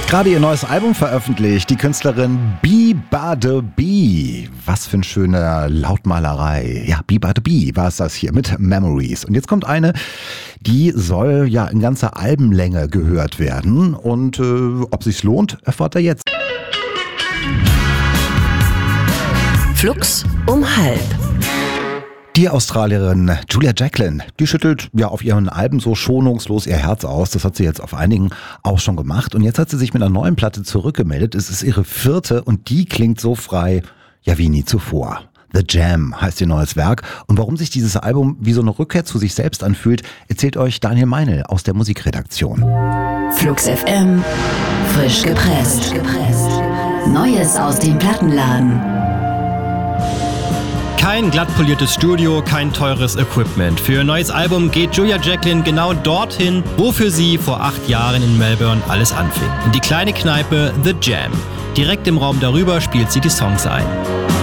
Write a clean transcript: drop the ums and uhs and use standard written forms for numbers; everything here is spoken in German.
Gerade ihr neues Album veröffentlicht, die Künstlerin Biba de Bee. Was für eine schöne Lautmalerei. Ja, Biba de Bee war es das hier mit Memories. Und jetzt kommt eine, die soll ja in ganzer Albenlänge gehört werden. Und ob sich's lohnt, erfahrt ihr jetzt. Flux um halb. Die Australierin Julia Jacklin, die schüttelt ja auf ihren Alben so schonungslos ihr Herz aus. Das hat sie jetzt auf einigen auch schon gemacht. Und jetzt hat sie sich mit einer neuen Platte zurückgemeldet. Es ist ihre 4. und die klingt so frei, ja wie nie zuvor. The Jam heißt ihr neues Werk. Und warum sich dieses Album wie so eine Rückkehr zu sich selbst anfühlt, erzählt euch Daniel Meinl aus der Musikredaktion. Flux FM, frisch gepresst. Neues aus dem Plattenladen. Kein glatt poliertes Studio, kein teures Equipment. Für ihr neues Album geht Julia Jacklin genau dorthin, wo für sie vor 8 Jahren in Melbourne alles anfing. In die kleine Kneipe The Jam. Direkt im Raum darüber spielt sie die Songs ein.